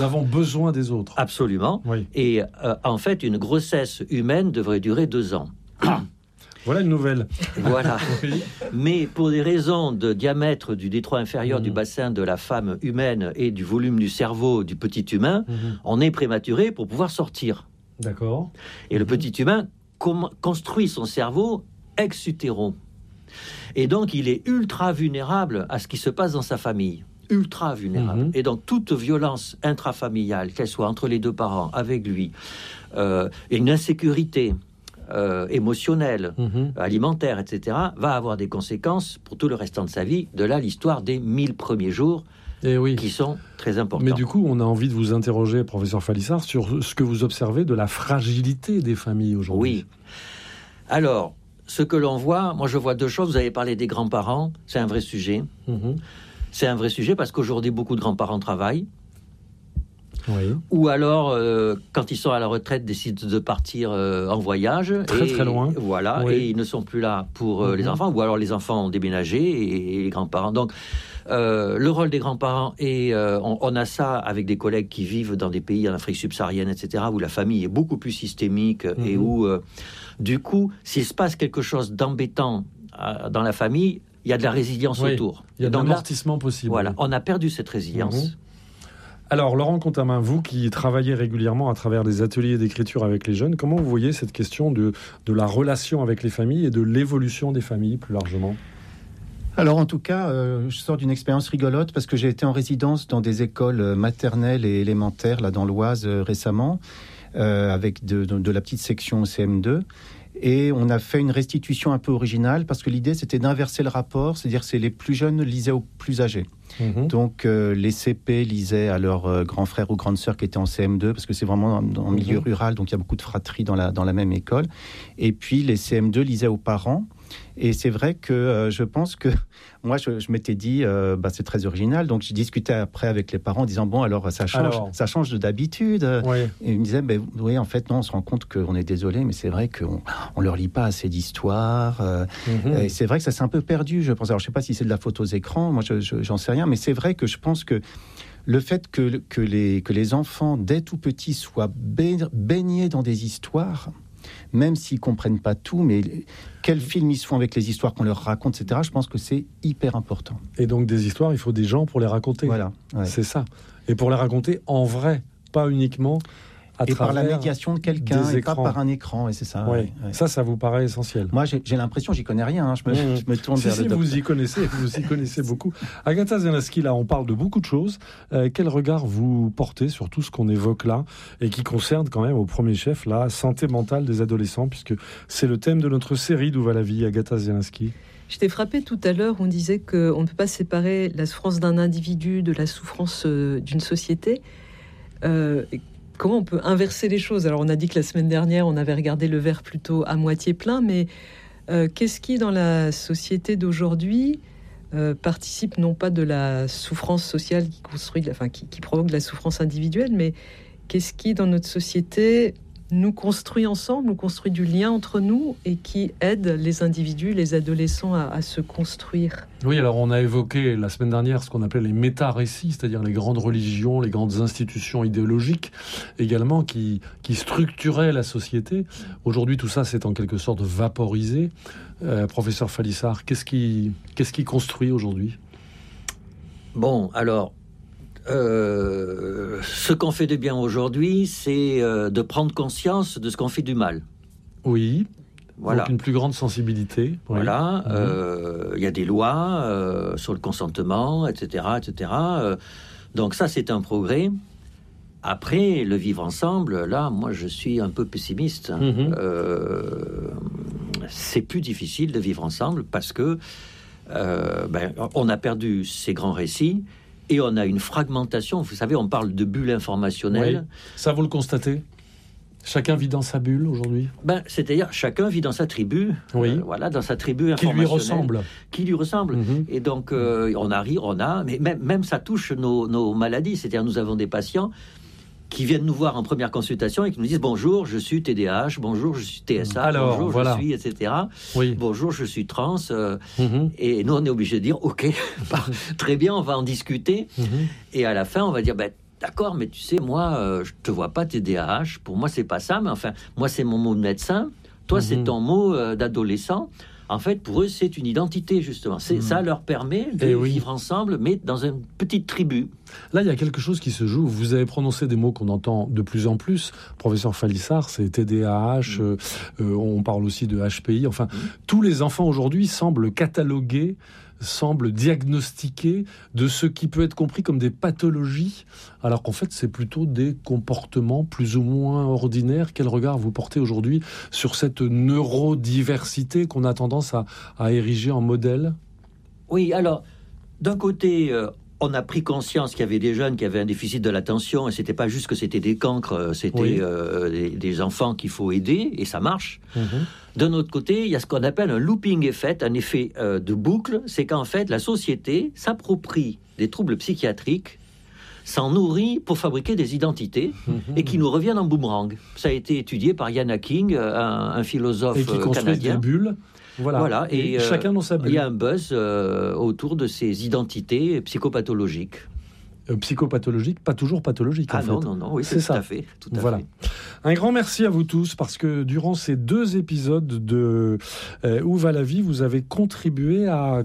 Nous avons besoin des autres. Absolument. Oui. Et en fait, une grossesse humaine devrait durer 2 ans. Voilà une nouvelle. Voilà. Oui. Mais pour des raisons de diamètre du détroit inférieur du bassin de la femme humaine et du volume du cerveau du petit humain, on est prématuré pour pouvoir sortir. D'accord. Et le petit humain construit son cerveau ex utéro. Et donc, il est ultra vulnérable à ce qui se passe dans sa famille. Ultra vulnérable. Et donc, toute violence intrafamiliale, qu'elle soit entre les 2 parents, avec lui, et une insécurité émotionnelle, alimentaire, etc., va avoir des conséquences pour tout le restant de sa vie. De là, l'histoire des 1000 premiers jours qui sont très importants. Mais du coup, on a envie de vous interroger, professeur Falissard, sur ce que vous observez de la fragilité des familles aujourd'hui. Oui. Alors, ce que l'on voit, moi je vois 2 choses. Vous avez parlé des grands-parents, c'est un vrai sujet. C'est un vrai sujet parce qu'aujourd'hui, beaucoup de grands-parents travaillent. Oui. Ou alors, quand ils sont à la retraite, décident de partir en voyage. Très loin. Voilà, et ils ne sont plus là pour les enfants. Ou alors les enfants ont déménagé et les grands-parents. Donc, le rôle des grands-parents, et on a ça avec des collègues qui vivent dans des pays en Afrique subsaharienne, etc., où la famille est beaucoup plus systémique et où, du coup, s'il se passe quelque chose d'embêtant dans la famille, il y a de la résilience autour. Il y a de l'amortissement possible. Voilà, on a perdu cette résilience. Alors, Laurent Contamin, vous qui travaillez régulièrement à travers des ateliers d'écriture avec les jeunes, comment vous voyez cette question de la relation avec les familles et de l'évolution des familles plus largement ? Alors en tout cas, je sors d'une expérience rigolote parce que j'ai été en résidence dans des écoles maternelles et élémentaires, là dans l'Oise récemment, avec de la petite section CM2. Et on a fait une restitution un peu originale parce que l'idée c'était d'inverser le rapport, c'est-à-dire que les plus jeunes lisaient aux plus âgés. Donc les CP lisaient à leurs grands frères ou grandes sœurs qui étaient en CM2 parce que c'est vraiment en milieu rural, donc il y a beaucoup de fratries dans la même école. Et puis les CM2 lisaient aux parents. Et c'est vrai que je pense que moi je m'étais dit c'est très original, donc je discutais après avec les parents en disant bon alors ça change de d'habitude. Et ils me disaient oui en fait non, on se rend compte qu'on est désolé, mais c'est vrai qu'on leur lit pas assez d'histoires. Et c'est vrai que ça s'est un peu perdu, je pense. Alors je sais pas si c'est de la faute aux écrans, moi j'en sais rien, mais c'est vrai que je pense que le fait que les enfants dès tout petits soient baignés dans des histoires, même s'ils ne comprennent pas tout, mais quels films ils se font avec les histoires qu'on leur raconte, etc., je pense que c'est hyper important. Et donc des histoires, il faut des gens pour les raconter. Voilà. Ouais. C'est ça. Et pour les raconter en vrai, pas uniquement à travers par la médiation de quelqu'un, et pas par un écran, et c'est ça. Ouais. Ça vous paraît essentiel. Moi, j'ai l'impression, j'y connais rien. Je me tourne vers le docteur. Vous y connaissez beaucoup. Agatha Zielinski, là, on parle de beaucoup de choses. Quel regard vous portez sur tout ce qu'on évoque là et qui concerne quand même au premier chef la santé mentale des adolescents, puisque c'est le thème de notre série D'où va la vie, Agatha Zielinski. J'étais frappée tout à l'heure, on disait qu'on ne peut pas séparer la souffrance d'un individu de la souffrance d'une société. Comment on peut inverser les choses ? Alors, on a dit que la semaine dernière, on avait regardé le verre plutôt à moitié plein, mais qu'est-ce qui, dans la société d'aujourd'hui, participe non pas de la souffrance sociale qui provoque de la souffrance individuelle, mais qu'est-ce qui, dans notre société, nous construit ensemble, nous construit du lien entre nous et qui aide les individus, les adolescents à se construire. Oui, alors on a évoqué la semaine dernière ce qu'on appelait les méta-récits, c'est-à-dire les grandes religions, les grandes institutions idéologiques également qui structuraient la société. Aujourd'hui, tout ça s'est en quelque sorte vaporisé. Professeur Falissard, qu'est-ce qui construit aujourd'hui ? Bon, alors... ce qu'on fait de bien aujourd'hui, c'est de prendre conscience de ce qu'on fait du mal. Oui. Voilà. Donc une plus grande sensibilité. Voilà. Y a des lois sur le consentement, etc., etc. Donc ça, c'est un progrès. Après, le vivre ensemble, là, moi, je suis un peu pessimiste. C'est plus difficile de vivre ensemble parce que on a perdu ces grands récits. Et on a une fragmentation. Vous savez, on parle de bulle informationnelle. Oui. Ça, vous le constatez ? Chacun vit dans sa bulle aujourd'hui ? C'est-à-dire, chacun vit dans sa tribu. Oui. Dans sa tribu informationnelle. Qui lui ressemble. Et donc, mais même ça touche nos maladies. C'est-à-dire, nous avons des patients qui viennent nous voir en première consultation et qui nous disent « Bonjour, je suis TDAH, bonjour, je suis TSA, bonjour, je suis, etc. Oui. Bonjour, je suis trans. » Et nous, on est obligé de dire « Ok, très bien, on va en discuter. » Et à la fin, on va dire d'accord, mais tu sais, moi, je te vois pas TDAH. Pour moi, c'est pas ça. Mais enfin, moi, c'est mon mot de médecin. Toi, c'est ton mot d'adolescent. En fait, pour eux, c'est une identité, justement. Ça leur permet de vivre ensemble, mais dans une petite tribu. Là, il y a quelque chose qui se joue. Vous avez prononcé des mots qu'on entend de plus en plus. Professeur Falissard, c'est TDAH, on parle aussi de HPI. Enfin, tous les enfants aujourd'hui semblent catalogués, semblent diagnostiqués de ce qui peut être compris comme des pathologies, alors qu'en fait, c'est plutôt des comportements plus ou moins ordinaires. Quel regard vous portez aujourd'hui sur cette neurodiversité qu'on a tendance à ériger en modèle ? Oui, alors, d'un côté... on a pris conscience qu'il y avait des jeunes qui avaient un déficit de l'attention, et c'était pas juste que c'était des cancres, c'était des enfants qu'il faut aider, et ça marche. D'un autre côté, il y a ce qu'on appelle un looping effect, un effet de boucle, c'est qu'en fait, la société s'approprie des troubles psychiatriques, s'en nourrit pour fabriquer des identités, et qui nous reviennent en boomerang. Ça a été étudié par Ian Hacking, un philosophe canadien. Et qui construit des bulles. Voilà. Et chacun dans sa bulle. Il y a un buzz autour de ces identités psychopathologiques. Psychopathologiques, pas toujours pathologiques. Non, oui, c'est tout à fait. Voilà. Un grand merci à vous tous, parce que durant ces 2 épisodes de Où va la vie, vous avez contribué à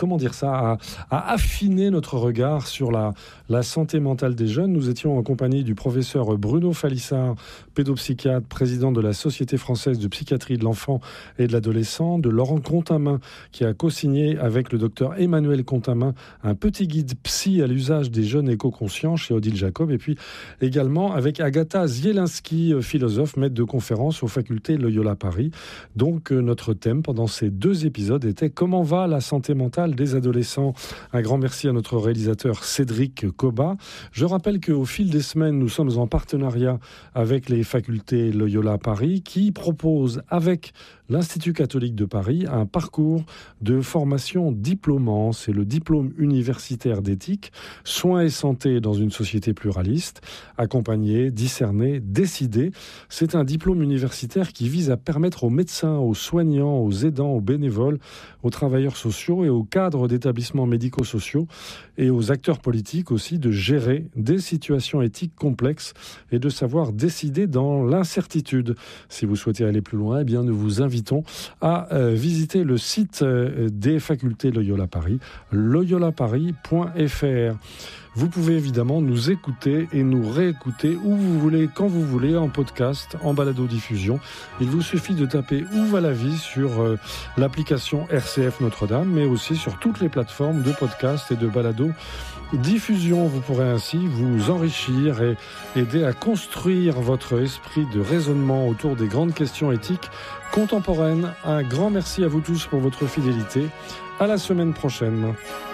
affiner notre regard sur la santé mentale des jeunes. Nous étions en compagnie du professeur Bruno Falissard, pédopsychiatre, président de la Société française de psychiatrie de l'enfant et de l'adolescent, de Laurent Contamin, qui a co-signé avec le docteur Emmanuel Contamin un petit guide psy à l'usage des jeunes éco-conscients chez Odile Jacob, et puis également avec Agatha Zielinski, philosophe, maître de conférence aux facultés Loyola Paris. Donc notre thème pendant ces 2 épisodes était « Comment va la santé mentale des adolescents ?» Un grand merci à notre réalisateur Cédric Coba. Je rappelle qu'au fil des semaines, nous sommes en partenariat avec les facultés Loyola Paris, qui proposent avec l'Institut catholique de Paris un parcours de formation diplômant. C'est le diplôme universitaire d'éthique, soins et santé dans une société pluraliste, accompagner, discerner, décider. C'est un diplôme universitaire qui vise à permettre aux médecins, aux soignants, aux aidants, aux bénévoles, aux travailleurs sociaux et aux cadres d'établissements médico-sociaux et aux acteurs politiques aussi de gérer des situations éthiques complexes et de savoir décider dans l'incertitude. Si vous souhaitez aller plus loin, eh bien, nous vous invitons à visiter le site des facultés Loyola Paris, loyolaparis.fr. Vous pouvez évidemment nous écouter et nous réécouter où vous voulez, quand vous voulez, en podcast, en balado-diffusion. Il vous suffit de taper « Où va la vie » sur l'application RCF Notre-Dame, mais aussi sur toutes les plateformes de podcast et de balado-diffusion. Vous pourrez ainsi vous enrichir et aider à construire votre esprit de raisonnement autour des grandes questions éthiques contemporaines. Un grand merci à vous tous pour votre fidélité. À la semaine prochaine.